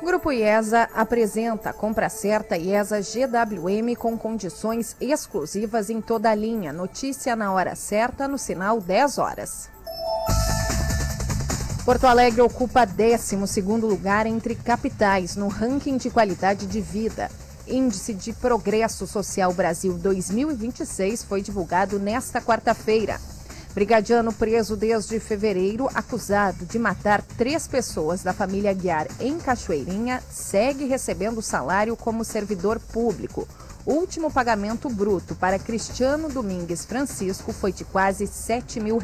Grupo IESA apresenta Compra Certa IESA GWM com condições exclusivas em toda a linha. Notícia na hora certa, no sinal 10 horas. Porto Alegre ocupa 12º lugar entre capitais no ranking de qualidade de vida. Índice de Progresso Social Brasil 2026 foi divulgado nesta quarta-feira. Brigadiano preso desde fevereiro, acusado de matar 3 pessoas da família Aguiar em Cachoeirinha, segue recebendo salário como servidor público. O último pagamento bruto para Cristiano Domingues Francisco foi de quase R$7 mil.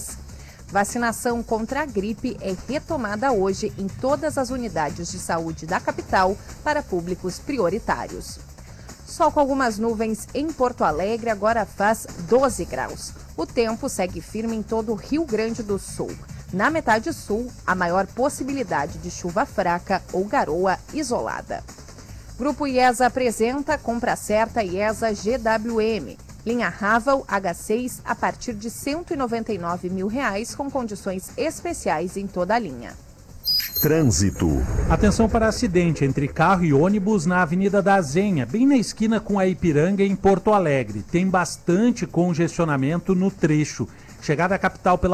Vacinação contra a gripe é retomada hoje em todas as unidades de saúde da capital para públicos prioritários. Sol com algumas nuvens em Porto Alegre, agora faz 12 graus. O tempo segue firme em todo o Rio Grande do Sul. Na metade sul, a maior possibilidade de chuva fraca ou garoa isolada. Grupo IESA apresenta Compra Certa IESA GWM. Linha Ravel H6 a partir de R$ 199 mil com condições especiais em toda a linha. Trânsito. Atenção para acidente entre carro e ônibus na Avenida da Azenha, bem na esquina com a Ipiranga, em Porto Alegre. Tem bastante congestionamento no trecho. Chegada à capital pela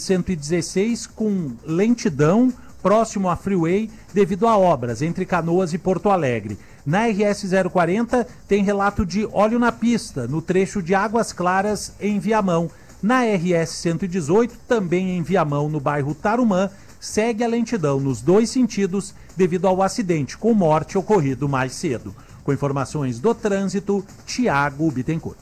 BR-116 com lentidão próximo à Freeway devido a obras entre Canoas e Porto Alegre. Na RS-040 tem relato de óleo na pista, no trecho de Águas Claras, em Viamão. Na RS-118, também em Viamão, no bairro Tarumã, segue a lentidão nos 2 sentidos devido ao acidente com morte ocorrido mais cedo. Com informações do trânsito, Tiago Bittencourt.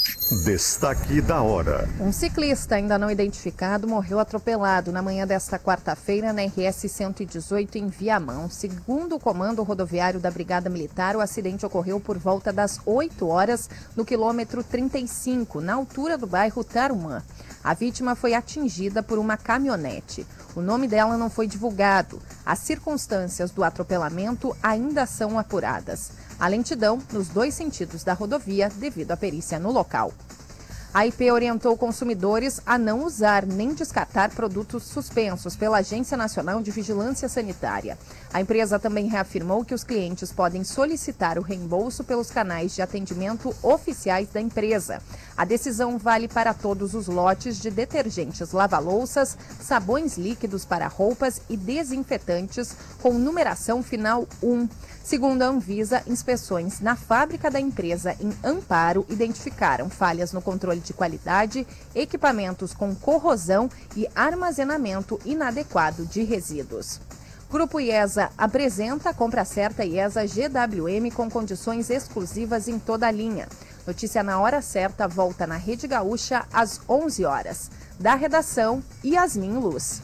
Destaque da hora. Um ciclista ainda não identificado morreu atropelado na manhã desta quarta-feira na RS-118 em Viamão. Segundo o comando rodoviário da Brigada Militar, o acidente ocorreu por volta das 8 horas no quilômetro 35, na altura do bairro Tarumã. A vítima foi atingida por uma caminhonete. O nome dela não foi divulgado. As circunstâncias do atropelamento ainda são apuradas. A lentidão nos 2 sentidos da rodovia devido à perícia no local. A IP orientou consumidores a não usar nem descartar produtos suspensos pela Agência Nacional de Vigilância Sanitária. A empresa também reafirmou que os clientes podem solicitar o reembolso pelos canais de atendimento oficiais da empresa. A decisão vale para todos os lotes de detergentes lava-louças, sabões líquidos para roupas e desinfetantes com numeração final 1. Segundo a Anvisa, inspeções na fábrica da empresa em Amparo identificaram falhas no controle de qualidade, equipamentos com corrosão e armazenamento inadequado de resíduos. Grupo IESA apresenta Compra Certa IESA GWM com condições exclusivas em toda a linha. Notícia na hora certa volta na Rede Gaúcha às 11 horas. Da redação, Yasmin Luz.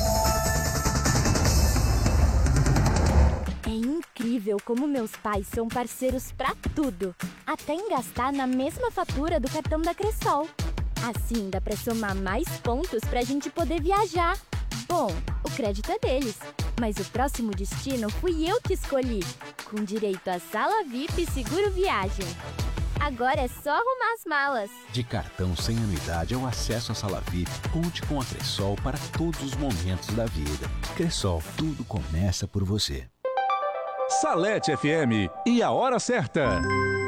É incrível como meus pais são parceiros pra tudo, até em gastar na mesma fatura do cartão da Cressol. Assim dá pra somar mais pontos pra gente poder viajar. Bom, o crédito é deles, mas o próximo destino fui eu que escolhi, com direito a sala VIP e seguro viagem. Agora é só arrumar as malas. De cartão sem anuidade ao acesso à sala VIP, conte com a Cressol para todos os momentos da vida. Cressol, tudo começa por você. Salete FM e a hora certa.